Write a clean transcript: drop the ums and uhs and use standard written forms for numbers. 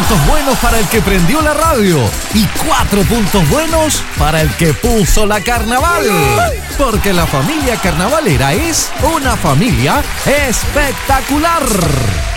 puntos buenos para el que prendió la radio y 4 puntos buenos para el que puso la carnaval. Porque la familia carnavalera es una familia espectacular.